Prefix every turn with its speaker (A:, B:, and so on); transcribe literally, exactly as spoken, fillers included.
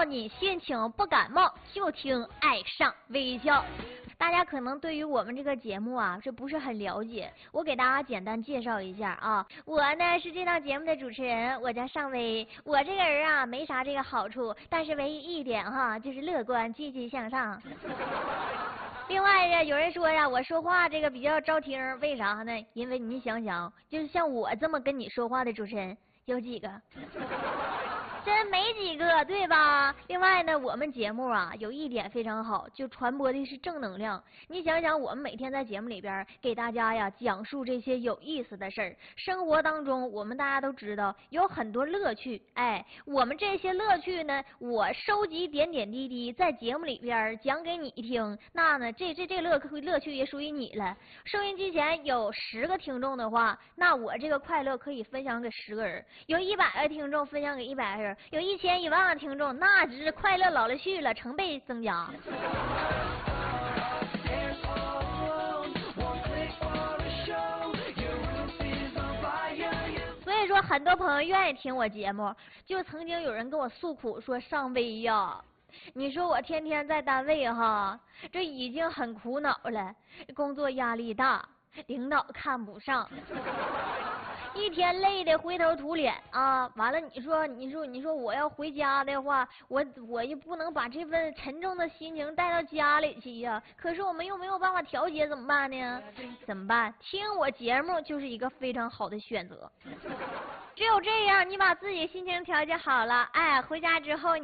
A: 你心情不感冒，就听爱上微笑。大家可能对于我们这个节目啊，这不是很了解，我给大家简单介绍一下啊。我呢是这档节目的主持人，我叫尚薇。我这个人啊，没啥这个好处，但是唯一一点哈，就是乐观、积极向上。另外呢，有人说呀，我说话这个比较招听，为啥呢？因为你想想，就是像我这么跟你说话的主持人有几个？真没几个，对吧？另外呢，我们节目啊有一点非常好，就传播的是正能量。你想想，我们每天在节目里边给大家呀讲述这些有意思的事儿，生活当中我们大家都知道有很多乐趣。哎，我们这些乐趣呢，我收集点点滴滴在节目里边讲给你听，那呢，这这这乐乐趣也属于你了。收音机前有十个听众的话，那我这个快乐可以分享给十个人；有一百个听众分享给一百个人。有一千一万个听众，那只是快乐老了去了，成倍增加。所以说，很多朋友愿意听我节目。就曾经有人跟我诉苦说：“尚薇呀，你说我天天在单位哈，这已经很苦恼了，工作压力大，领导看不上。”一天累得灰头土脸啊！完了，你说，你说，你说，我要回家的话，我我也不能把这份沉重的心情带到家里去呀。可是我们又没有办法调节，怎么办呢？怎么办？听我节目就是一个非常好的选择。只有这样，你把自己心情调节好了，哎，回家之后。